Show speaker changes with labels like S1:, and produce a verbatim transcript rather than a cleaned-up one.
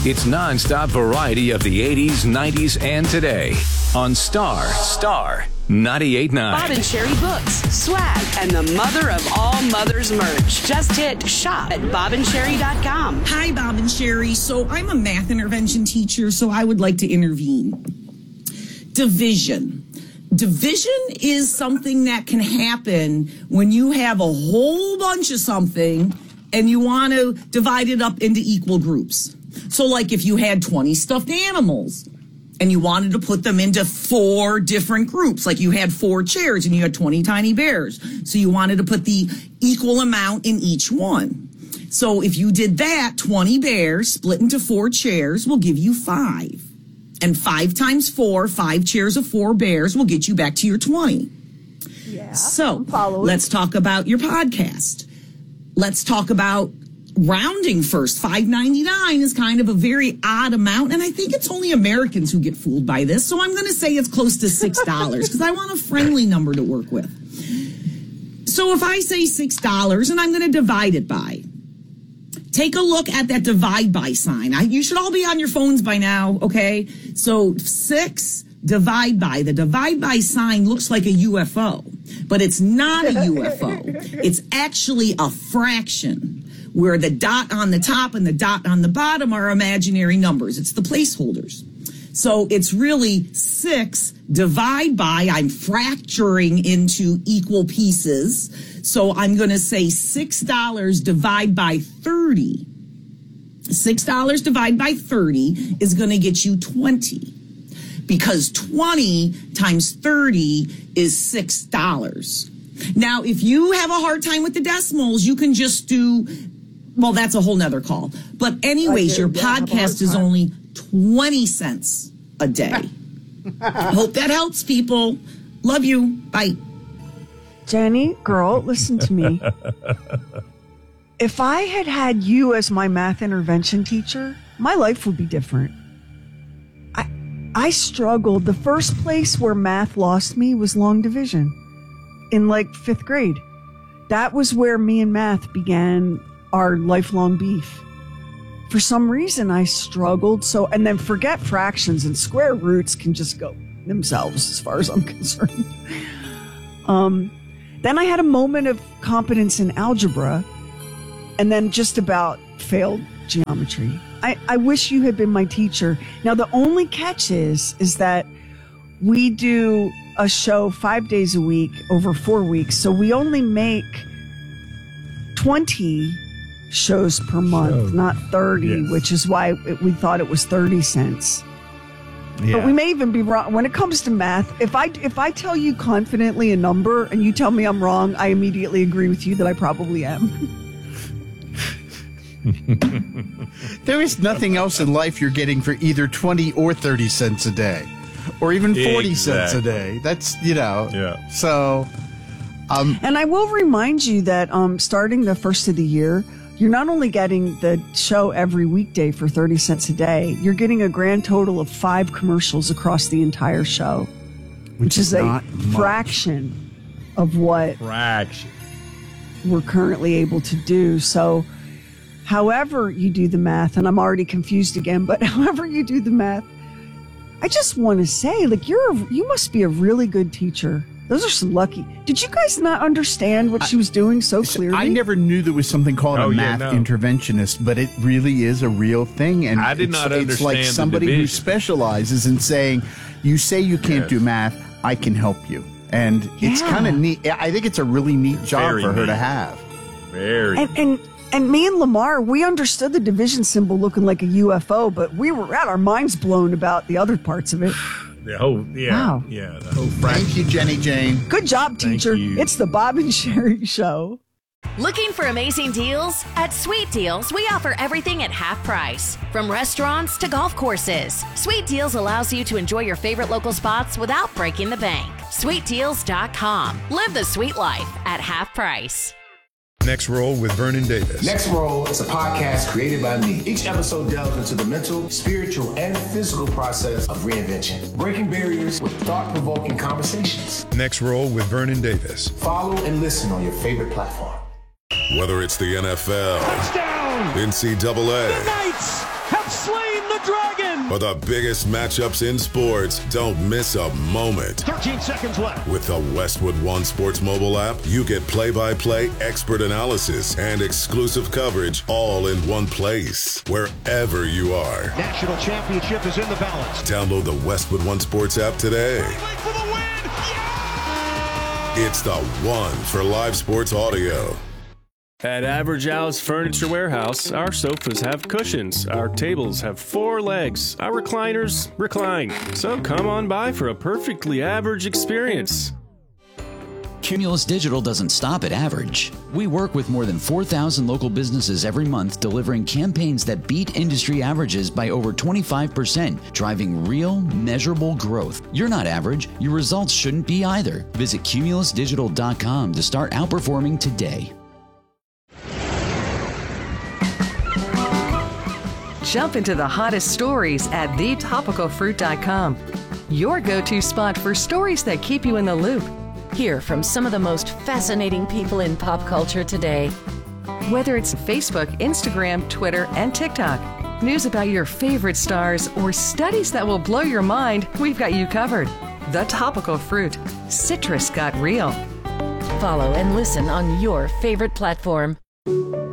S1: It's nonstop variety of the eighties, nineties, and today on Star, Star ninety-eight point nine.
S2: Bob and Sherry books, swag, and the mother of all mothers merch. Just hit shop at bob and sherry dot com.
S3: Hi, Bob and Sherry. So I'm a math intervention teacher, so I would like to intervene. Division. Division is something that can happen when you have a whole bunch of something and you want to divide it up into equal groups. So like if you had twenty stuffed animals and you wanted to put them into four different groups, like you had four chairs and you had twenty tiny bears. So you wanted to put the equal amount in each one. So if you did that, twenty bears split into four chairs will give you five. And five times four, five chairs of four bears will get you back to your twenty.
S4: Yeah.
S3: So let's talk about your podcast. Let's talk about rounding first. five ninety-nine is kind of a very odd amount, and I think it's only Americans who get fooled by this. So I'm going to say it's close to six dollars because I want a friendly number to work with. So if I say six dollars and I'm going to divide it by, take a look at that divide by sign. I, you should all be on your phones by now, okay? So six divide by. The divide by sign looks like a U F O, but it's not a U F O. It's actually a fraction where the dot on the top and the dot on the bottom are imaginary numbers. It's the placeholders. So it's really six divide by, I'm fracturing into equal pieces. So I'm going to say six dollars divide by thirty. six dollars divide by thirty is going to get you twenty. Because twenty times thirty is six dollars. Now, if you have a hard time with the decimals, you can just do, well, that's a whole nother call. But anyways, your podcast is only twenty cents a day. Hope that helps, people. Love you. Bye.
S4: Jenny, girl, listen to me. If I had had you as my math intervention teacher, my life would be different. I I struggled. The first place where math lost me was long division in like fifth grade. That was where me and math began our lifelong beef. For some reason, I struggled. So, and then forget fractions and square roots can just go themselves as far as I'm concerned. Um, then I had a moment of competence in algebra and then just about failed geometry. I, I wish you had been my teacher. Now, the only catch is, is that we do a show five days a week over four weeks. So we only make twenty shows per month, Show. not thirty, yes. Which is why it, we thought it was thirty cents. Yeah. But we may even be wrong when it comes to math. If I if I tell you confidently a number and you tell me I'm wrong, I immediately agree with you that I probably am.
S5: There is nothing else in life you're getting for either twenty or thirty cents a day, or even forty exactly. cents a day. That's, you know,
S6: yeah.
S5: So, um,
S4: and I will remind you that um, starting the first of the year, you're not only getting the show every weekday for thirty cents a day, you're getting a grand total of five commercials across the entire show, which, which is, is a fraction of what
S6: fraction.
S4: we're currently able to do. So however you do the math, and I'm already confused again, but however you do the math, I just want to say, like, you're a, you must be a really good teacher. Those are some lucky. Did you guys not understand what I, she was doing so clearly?
S5: I never knew there was something called
S6: oh,
S5: a
S6: yeah,
S5: math
S6: no.
S5: interventionist, but it really is a real thing. And
S6: I did
S5: it's,
S6: not
S5: it's
S6: understand
S5: like somebody
S6: the
S5: who specializes in saying, you say you can't yes. do math, I can help you. And yeah. it's kind of neat. I think it's a really neat job
S6: Very
S5: for her
S6: neat.
S5: to have.
S6: Very
S4: and, and And me and Lamar, we understood the division symbol looking like a U F O, but we were at our minds blown about the other parts of it.
S6: The whole, yeah,
S4: wow.
S6: yeah. The whole fraction.
S5: Thank you, Jenny Jane.
S4: Good job, teacher. It's the Bob and Sherry Show.
S7: Looking for amazing deals? At Sweet Deals, we offer everything at half price. From restaurants to golf courses, Sweet Deals allows you to enjoy your favorite local spots without breaking the bank. sweet deals dot com. Live the sweet life at half price.
S8: Next Roll with Vernon Davis.
S9: Next Roll is a podcast created by me. Each episode delves into the mental, spiritual, and physical process of reinvention, breaking barriers with thought-provoking conversations.
S8: Next Roll with Vernon Davis.
S9: Follow and listen on your favorite platform.
S10: Whether it's the N F L,
S11: touchdown,
S10: N C double A,
S11: the Knights have
S10: slain the dragon.
S11: For the biggest matchups in sports, don't miss a moment.
S10: thirteen seconds left.
S11: With the Westwood One Sports mobile app, you get play-by-play expert analysis and exclusive coverage all in one place, wherever you are.
S10: National championship is in the balance.
S11: Download the Westwood One Sports app today.
S10: For the win. Yeah!
S11: It's the one for live sports audio.
S12: At Average Al's Furniture Warehouse, our sofas have cushions, our tables have four legs, our recliners recline. So come on by for a perfectly average experience.
S13: Cumulus Digital doesn't stop at average. We work with more than four thousand local businesses every month, delivering campaigns that beat industry averages by over twenty-five percent, driving real, measurable growth. You're not average. Your results shouldn't be either. Visit cumulus digital dot com to start outperforming today.
S14: Jump into the hottest stories at the topical fruit dot com. Your go-to spot for stories that keep you in the loop.
S7: Hear from some of the most fascinating people in pop culture today.
S14: Whether it's Facebook, Instagram, Twitter, and TikTok, news about your favorite stars, or studies that will blow your mind, we've got you covered. The Topical Fruit. Citrus got real.
S7: Follow and listen on your favorite platform.